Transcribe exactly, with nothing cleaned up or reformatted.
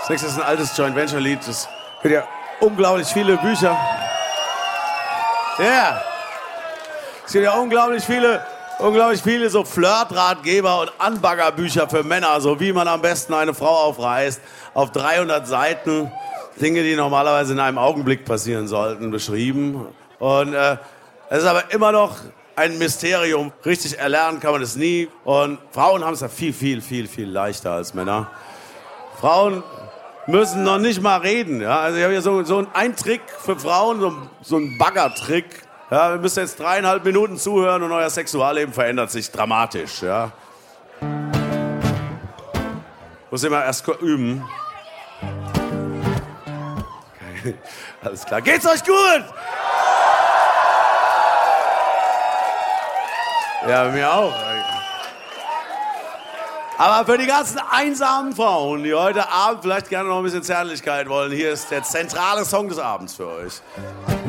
Das nächste ist ein altes Joint Venture Lied. Es gibt ja unglaublich viele Bücher. Ja. Yeah. Es gibt ja unglaublich viele, unglaublich viele so Flirtratgeber und Anbaggerbücher für Männer, so wie man am besten eine Frau aufreißt. Auf dreihundert Seiten. Dinge, die normalerweise in einem Augenblick passieren sollten, beschrieben. Und äh, es ist aber immer noch ein Mysterium. Richtig erlernen kann man es nie. Und Frauen haben es ja viel, viel, viel, viel leichter als Männer. Frauen müssen noch nicht mal reden. Ja? Also ich habe hier so, so einen Trick für Frauen, so, so einen Baggertrick. Ja, wir müssen jetzt dreieinhalb Minuten zuhören und euer Sexualleben verändert sich dramatisch. Ja? Muss immer erst üben. Okay. Alles klar. Geht's euch gut? Ja, mir auch. Aber für die ganzen einsamen Frauen, die heute Abend vielleicht gerne noch ein bisschen Zärtlichkeit wollen, hier ist der zentrale Song des Abends für euch.